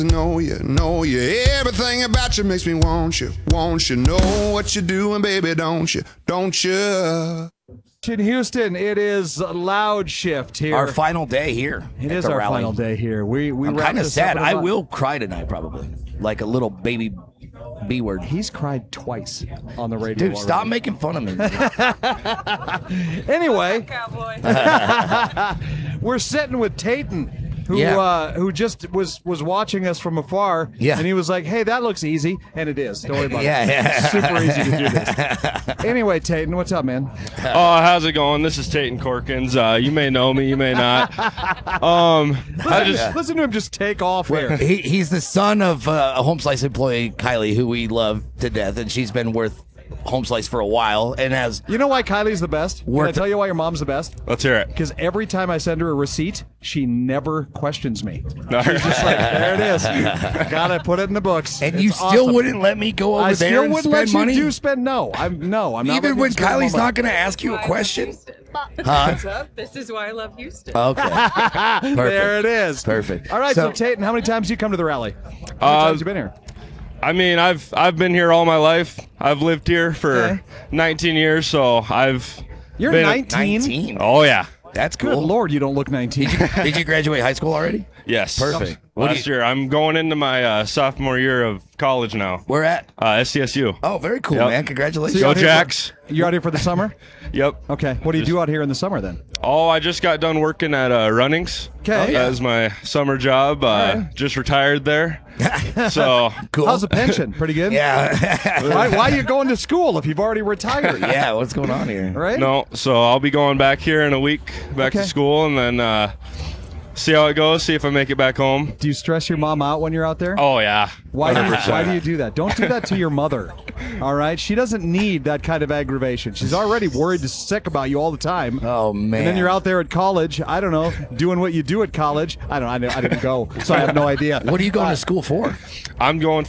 Know you. Everything about you makes me want you. Know what you're doing, baby, don't you? In Houston, it is Loud Shift here. Our final day here. It is our rally. final day here. I'm kind of sad. I will cry tonight, probably. Like a little baby B word. He's cried twice on the radio. Dude, already. stop making fun of me. Anyway, Cowboy. we're sitting with Tayton, who just was watching us from afar. Yeah. And he was like, "Hey, that looks easy," and it is. Don't worry about it. Yeah. It's super easy to do this. Anyway, Tayton, what's up, man? Oh, how's it going? This is Tayton Corkins. You may know me, you may not. Listen to him just take off here. He's the son of a Home Slice employee, Kylie, who we love to death, and she's been with Home Slice for a while and has. You know why Kylie's the best? Can I tell you why your mom's the best? Let's hear it. Because every time I send her a receipt, she never questions me. No. She's just like, there it is. Gotta put it in the books. And It's you still awesome. wouldn't let me go over I there still and wouldn't spend let money? you do spend. No, I'm not. Even letting when you spend Kylie's money. not going to ask you a question? Huh? This is why I love Houston. Okay. Perfect. There it is. Perfect. All right, so Tayton, how many times do you come to the rally? How many times you been here? I mean, I've been here all my life. I've lived here for 19 years, so I've You're been 19? Oh, yeah. That's Good cool. Lord, you don't look 19. Did you graduate high school already? Yes. Perfect. Last year. I'm going into my sophomore year of college now. Where at? SDSU. Oh, very cool, Yep. man. Congratulations. Go Jacks. You out here for the summer? Yep. Okay. What do you do out here in the summer then? Oh, I just got done working at Runnings. Okay. That was my summer job. Just retired there. So Cool. How's the pension? Pretty good? Yeah. Why are you going to school if you've already retired? Yeah, what's going on here? Right? no, so I'll be going back here in a week, back Okay. to school, and then see how it goes. See if I make it back home. Do you stress your mom out when you're out there? Oh yeah. Why do 100%. you do that? Don't do that to your mother. All right? She doesn't need that kind of aggravation. She's already worried to sick about you all the time. Oh, man. And then you're out there at college, I don't know, doing what you do at college. I didn't go, so I have no idea. What are you going to school for? I'm going